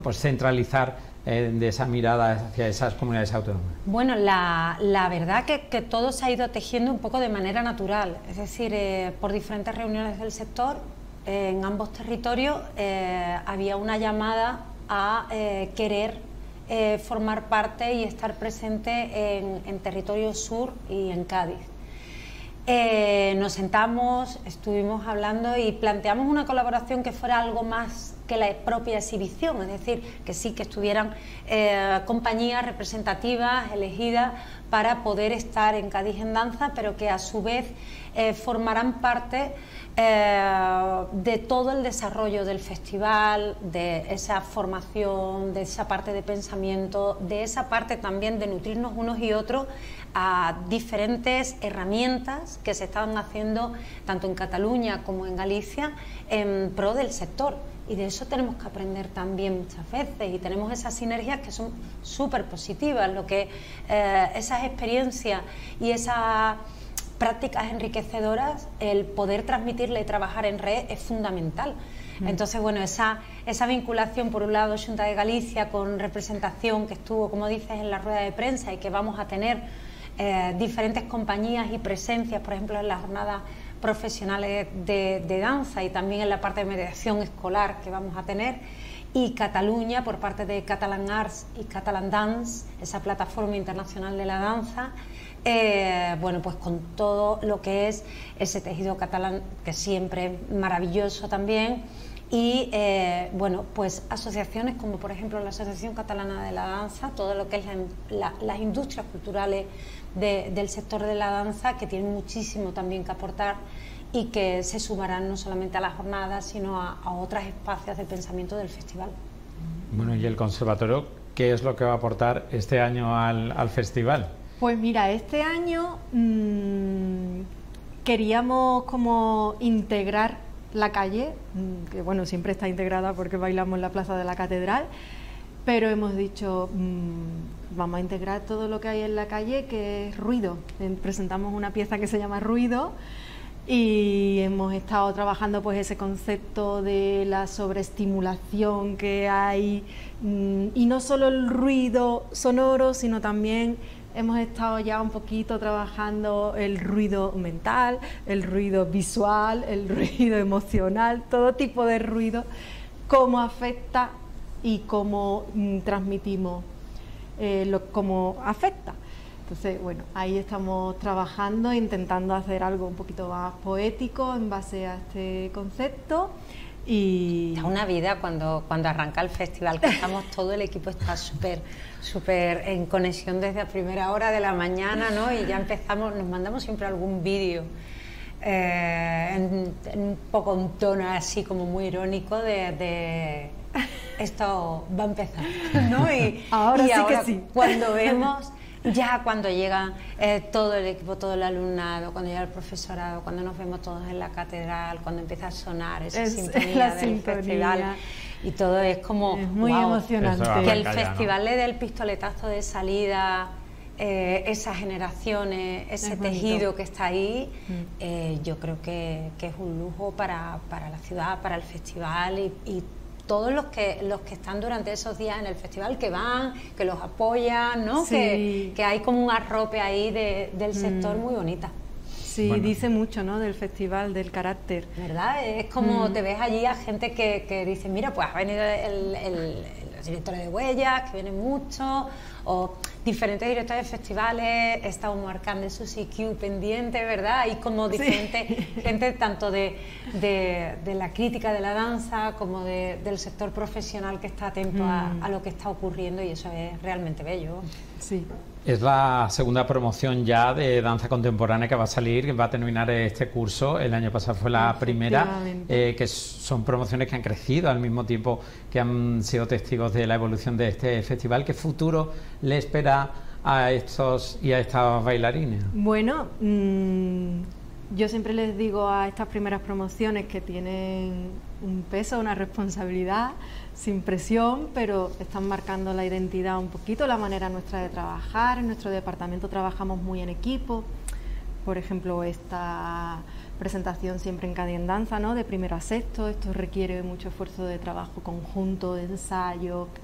pues centralizar de esa mirada hacia esas comunidades autónomas? Bueno, la verdad que todo se ha ido tejiendo un poco de manera natural, es decir, por diferentes reuniones del sector, en ambos territorios había una llamada a querer formar parte y estar presente en territorio sur y en Cádiz. Nos sentamos, estuvimos hablando y planteamos una colaboración que fuera algo más que la propia exhibición, es decir, que sí que estuvieran compañías representativas elegidas para poder estar en Cádiz en Danza, pero que a su vez formarán parte de todo el desarrollo del festival, de esa formación, de esa parte de pensamiento, de esa parte también de nutrirnos unos y otros a diferentes herramientas que se estaban haciendo tanto en Cataluña como en Galicia en pro del sector. Y de eso tenemos que aprender también muchas veces, y tenemos esas sinergias que son súper positivas, lo que esas experiencias y esas prácticas enriquecedoras, el poder transmitirle y trabajar en red es fundamental. Entonces, bueno, esa vinculación, por un lado, Xunta de Galicia con representación que estuvo, como dices, en la rueda de prensa, y que vamos a tener diferentes compañías y presencias, por ejemplo, en las jornadas profesionales de danza y también en la parte de mediación escolar que vamos a tener, y Cataluña por parte de Catalan Arts y Catalan Dance, esa plataforma internacional de la danza, bueno, pues con todo lo que es ese tejido catalán, que siempre es maravilloso también, y bueno, pues asociaciones como por ejemplo la Asociación Catalana de la Danza, todo lo que es las industrias culturales del sector de la danza, que tienen muchísimo también que aportar y que se sumarán no solamente a las jornadas, sino a otros espacios de pensamiento del festival. Bueno, ¿y el conservatorio qué es lo que va a aportar este año al festival? Pues mira, este año queríamos como integrar la calle, que bueno, siempre está integrada porque bailamos en la Plaza de la Catedral, pero hemos dicho, vamos a integrar todo lo que hay en la calle, que es ruido. Presentamos una pieza que se llama Ruido, y hemos estado trabajando pues ese concepto de la sobreestimulación que hay, y no solo el ruido sonoro, sino también hemos estado ya un poquito trabajando el ruido mental, el ruido visual, el ruido emocional, todo tipo de ruido, cómo afecta y cómo transmitimos cómo afecta. Entonces, bueno, ahí estamos trabajando, intentando hacer algo un poquito más poético en base a este concepto. Y da una vida cuando arranca el festival, que estamos, todo el equipo está súper en conexión desde la primera hora de la mañana, ¿no? Y ya empezamos, nos mandamos siempre algún vídeo en un poco un tono así como muy irónico de esto va a empezar, ¿no? Y ahora sí ahora, que sí. Cuando vemos, ya cuando llega todo el equipo, todo el alumnado, cuando llega el profesorado, cuando nos vemos todos en la catedral, cuando empieza a sonar esa sintonía del festival, y todo es como es muy emocionante. Que el festival le dé el pistoletazo de salida, esas generaciones, ese tejido que está ahí, yo creo que es un lujo para la ciudad, para el festival, y todos los que están durante esos días en el festival, que van, que los apoyan, ¿no? Sí. Que hay como un arrope ahí del sector muy bonita. Sí, bueno, dice mucho, ¿no?, del festival, del carácter. ¿Verdad? Es como te ves allí a gente que dice, mira, pues ha venido los directores de huellas, que vienen mucho, o diferentes directores de festivales, está un marcando su CQ pendiente, ¿verdad? Hay como diferentes gente, tanto de la crítica de la danza como del sector profesional, que está atento a lo que está ocurriendo, y eso es realmente bello. Sí. Es la segunda promoción ya de danza contemporánea que va a salir, que va a terminar este curso. El año pasado fue la primera, que son promociones que han crecido al mismo tiempo que han sido testigos de la evolución de este festival. ¿Qué futuro le espera a estos y a estas bailarines? Bueno, yo siempre les digo a estas primeras promociones que tienen un peso, una responsabilidad, sin presión, pero están marcando la identidad un poquito, la manera nuestra de trabajar. En nuestro departamento trabajamos muy en equipo. Por ejemplo, esta presentación siempre en Cádiz en Danza, ¿no? De primero a sexto. Esto requiere mucho esfuerzo de trabajo conjunto, de ensayo,